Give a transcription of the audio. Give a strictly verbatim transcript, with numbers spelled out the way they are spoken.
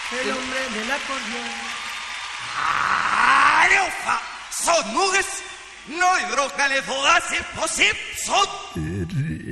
El hombre del acordeón. Alfa, son nubes, no hidrógales, fodas, imposible, son.